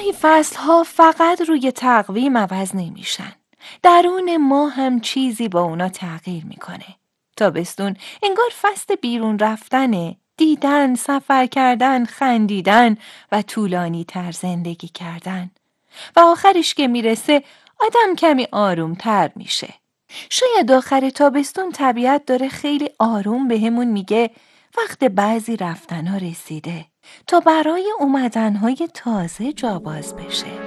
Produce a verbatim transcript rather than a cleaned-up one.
گاهی فصلها فقط روی تقویم عوض نمیشن. درون ما هم چیزی با اونا تغییر میکنه. تابستون انگار فصل بیرون رفتنه، دیدن، سفر کردن، خندیدن و طولانی تر زندگی کردن. و آخرش که میرسه آدم کمی آروم تر میشه. شاید آخر تابستون طبیعت داره خیلی آروم بهمون میگه وقت بعضی رفتنها رسیده تا برای اومدنهای تازه جا باز بشه.